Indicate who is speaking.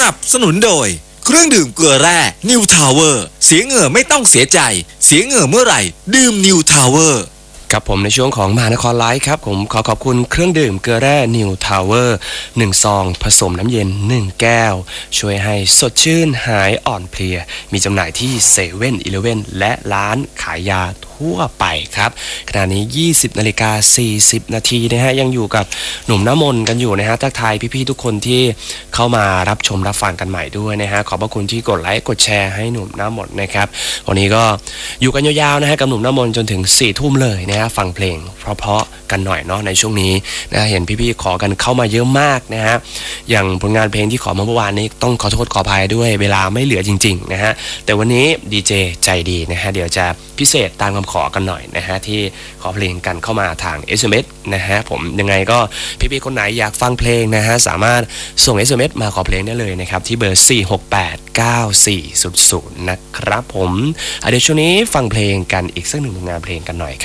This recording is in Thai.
Speaker 1: นับสนุนโดยเครื่องดื่มเกลือแร่นิวทาวเวอร์เสียเหงื่อไม่ต้องเสียใจเสียเหงื่อเมื่อไหร่ดื่มนิวทาวเวอร์
Speaker 2: ครับผมในช่วงของมหานครไลฟ์ครับผมขอขอบคุณเครื่องดื่มเกลือแร่นิวทาวเวอร์1ซองผสมน้ำเย็น1แก้วช่วยให้สดชื่นหายอ่อนเพลียมีจำหน่ายที่เซเว่นอีเลฟเว่นและร้านขายยาทั่วไปครับขณะนี้ 20:40 นาทีนะฮะยังอยู่กับหนุ่มน้ำมนต์กันอยู่นะฮะทักทายพี่ๆทุกคนที่เข้ามารับชมรับฟังกันใหม่ด้วยนะฮะขอบพระคุณที่กดไลค์กดแชร์ให้หนุ่มน้ำมนต์นะครับวันนี้ก็อยู่กันยาวๆนะฮะกับหนุ่มน้ำมนต์จนถึง 4 ทุ่มเลยนะฮะฟังเพลงเพราะๆกันหน่อยเนาะในช่วงนี้นะเห็นพี่ๆขอกันเข้ามาเยอะมากนะฮะอย่างผลงานเพลงที่ขอมาเมื่อวานนี้ต้องขอโทษขออภัยด้วยเวลาไม่เหลือจริงๆนะฮะแต่วันนี้ดีเจใจดีนะฮะเดี๋ยวจะพิเศษตามคำขอกันหน่อยนะฮะที่ขอเพลงกันเข้ามาทาง SMS นะฮะผมยังไงก็พี่ๆคนไหนอยากฟังเพลงนะฮะสามารถส่ง SMS มาขอเพลงได้เลยนะครับที่เบอร์ 4689400 นะครับผมเดี๋ยวช่วงนี้ฟังเพลงกันอีกสักหนึ่งผลงานเพลงกันหน่อยครับ